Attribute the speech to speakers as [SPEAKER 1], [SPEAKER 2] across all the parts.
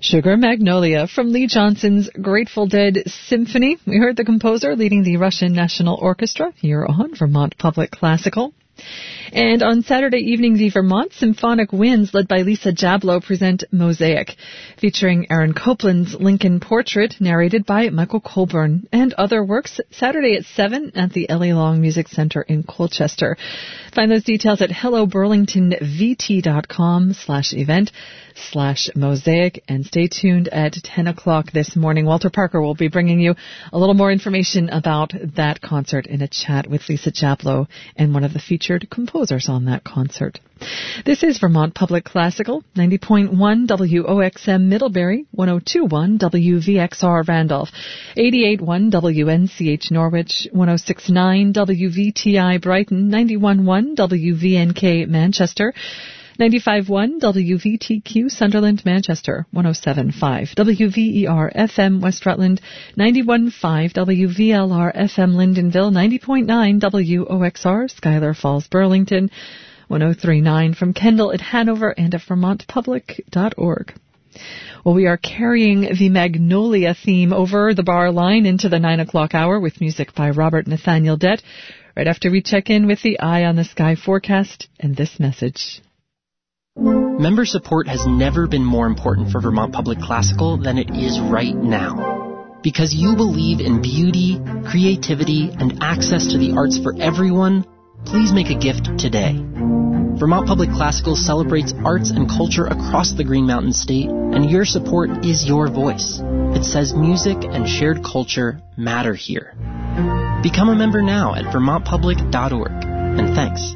[SPEAKER 1] Sugar Magnolia from Lee Johnson's Grateful Dead Symphony. We heard the composer leading the Russian National Orchestra here on Vermont Public Classical. And on Saturday evening, the Vermont Symphonic Winds, led by Lisa Jablow, present Mosaic, featuring Aaron Copland's Lincoln Portrait, narrated by Michael Colburn, and other works Saturday at 7 at the Ellie Long Music Center in Colchester. Find those details at helloburlingtonvt.com/event/mosaic, and stay tuned at 10 o'clock this morning. Walter Parker will be bringing you a little more information about that concert in a chat with Lisa Jablow and one of the featured composers on that concert. This is Vermont Public Classical, 90.1 WOXM Middlebury, 102.1 WVXR Randolph, 88.1 WNCH Norwich, 106.9 WVTI Brighton, 91.1 WVNK Manchester, 95.1 WVTQ Sunderland, Manchester, 107.5 WVER FM West Rutland, 91.5 WVLR FM Lyndonville, 90.9 WOXR Schuyler Falls, Burlington, 103.9 from Kendall at Hanover and at vermontpublic.org. Well, we are carrying the Magnolia theme over the bar line into the 9 o'clock hour with music by Robert Nathaniel Dett, right after we check in with the Eye on the Sky forecast and this message.
[SPEAKER 2] Member support has never been more important for Vermont Public Classical than it is right now. Because you believe in beauty, creativity, and access to the arts for everyone, please make a gift today. Vermont Public Classical celebrates arts and culture across the Green Mountain State, and your support is your voice. It says music and shared culture matter here. Become a member now at vermontpublic.org. And thanks.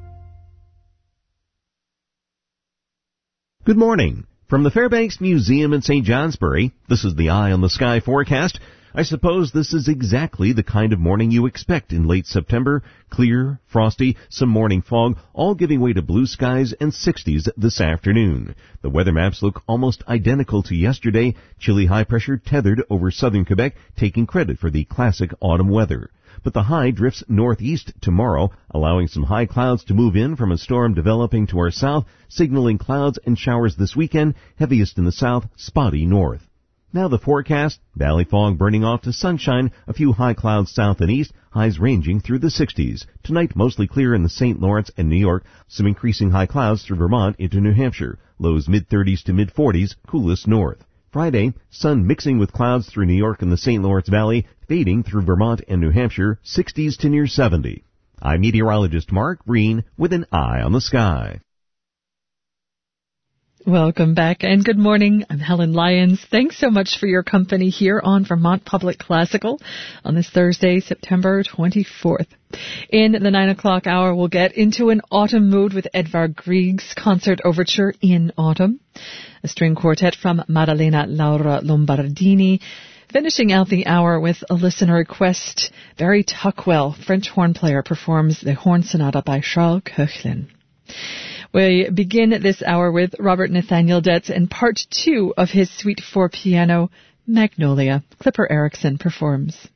[SPEAKER 3] Good morning. From the Fairbanks Museum in St. Johnsbury, this is the Eye on the Sky forecast. I suppose this is exactly the kind of morning you expect in late September. Clear, frosty, some morning fog, all giving way to blue skies and 60s this afternoon. The weather maps look almost identical to yesterday. Chilly high pressure tethered over southern Quebec, taking credit for the classic autumn weather. But the high drifts northeast tomorrow, allowing some high clouds to move in from a storm developing to our south, signaling clouds and showers this weekend, heaviest in the south, spotty north. Now the forecast, valley fog burning off to sunshine, a few high clouds south and east, highs ranging through the 60s. Tonight mostly clear in the St. Lawrence and New York, some increasing high clouds through Vermont into New Hampshire, lows mid-30s to mid-40s, coolest north. Friday, sun mixing with clouds through New York and the St. Lawrence Valley, fading through Vermont and New Hampshire, 60s to near 70. I'm meteorologist Mark Breen with an Eye on the Sky.
[SPEAKER 1] Welcome back and good morning. I'm Helen Lyons. Thanks so much for your company here on Vermont Public Classical on this Thursday, September 24th. In the 9 o'clock hour, we'll get into an autumn mood with Edvard Grieg's concert overture In Autumn, a string quartet from Maddalena Laura Lombardini. Finishing out the hour with a listener request, Barry Tuckwell, French horn player, performs the Horn Sonata by Charles Koechlin. We begin this hour with Robert Nathaniel Dett and part 2 of his suite for piano, Magnolia. Clipper Erickson performs.